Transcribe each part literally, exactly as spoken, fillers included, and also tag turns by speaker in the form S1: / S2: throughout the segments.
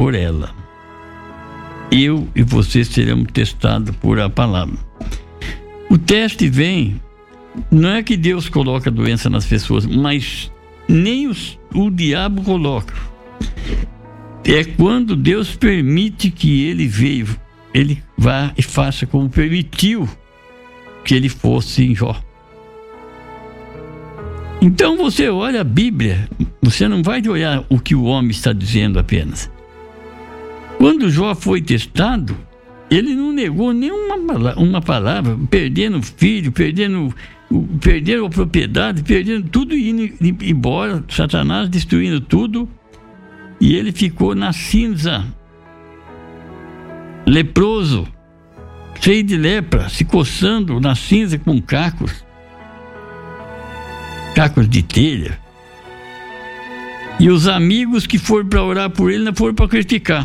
S1: por ela. Eu e você seremos testados por a palavra. O teste vem, não é que Deus coloca doença nas pessoas, mas nem os, o diabo coloca. É quando Deus permite que ele veio, ele vá e faça como permitiu que ele fosse em Jó. Então você olha a Bíblia, você não vai olhar o que o homem está dizendo apenas. Quando Jó foi testado, ele não negou nenhuma uma palavra, perdendo filho, perdendo, perdendo a propriedade, perdendo tudo e indo embora, Satanás destruindo tudo, e ele ficou na cinza, leproso, cheio de lepra, se coçando na cinza com cacos, cacos de telha. E os amigos que foram para orar por ele não foram para criticar.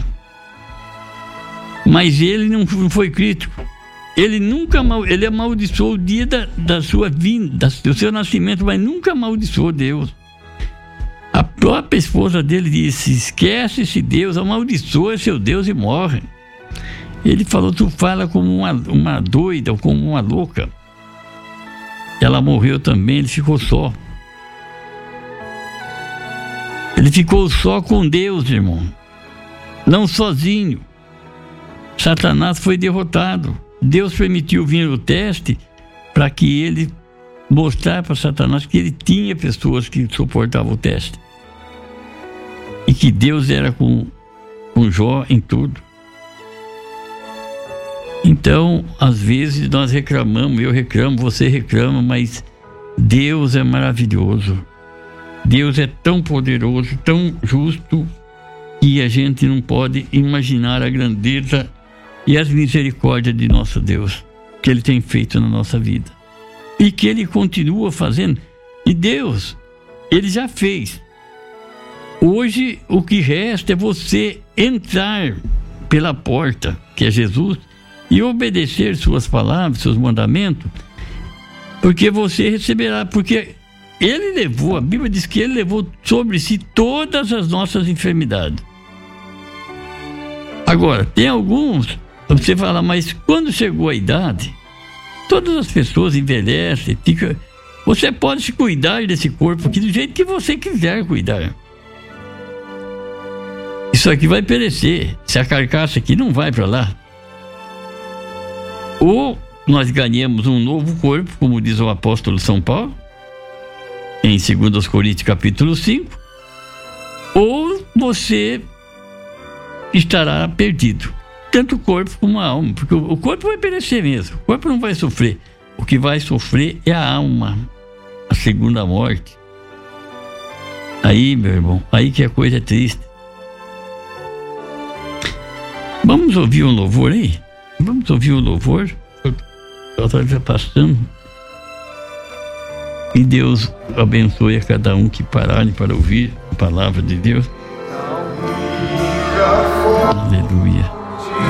S1: Mas ele não foi crítico. Ele nunca ele amaldiçoou o dia da, da sua vinda, do seu nascimento, mas nunca amaldiçoou Deus. A própria esposa dele disse: esquece esse Deus, amaldiçoa seu Deus e morre. Ele falou: tu fala como uma, uma doida ou como uma louca. Ela morreu também, ele ficou só. Ele ficou só com Deus, irmão. Não sozinho. Satanás foi derrotado. Deus permitiu vir o teste para que ele mostrar para Satanás que ele tinha pessoas que suportavam o teste. E que Deus era com, com Jó em tudo. Então, às vezes nós reclamamos, eu reclamo, você reclama, mas Deus é maravilhoso. Deus é tão poderoso, tão justo, que a gente não pode imaginar a grandeza e as misericórdias de nosso Deus, que Ele tem feito na nossa vida. E que Ele continua fazendo. E Deus, Ele já fez. Hoje, o que resta é você entrar pela porta, que é Jesus, e obedecer suas palavras, seus mandamentos, porque você receberá, porque Ele levou, a Bíblia diz que Ele levou sobre si todas as nossas enfermidades. Agora, tem alguns, você fala, mas quando chegou a idade, todas as pessoas envelhecem, fica, você pode se cuidar desse corpo aqui do jeito que você quiser cuidar. Isso aqui vai perecer, se a carcaça aqui não vai para lá. Ou nós ganhamos um novo corpo, como diz o apóstolo São Paulo, em dois Coríntios capítulo cinco, ou você estará perdido, tanto o corpo como a alma, porque o corpo vai perecer mesmo, o corpo não vai sofrer, o que vai sofrer é a alma, a segunda morte. Aí, meu irmão, aí que a coisa é triste. Vamos ouvir um louvor aí? Vamos ouvir o louvor? Eu estou passando. E Deus abençoe a cada um que pararem para ouvir a palavra de Deus. Aleluia.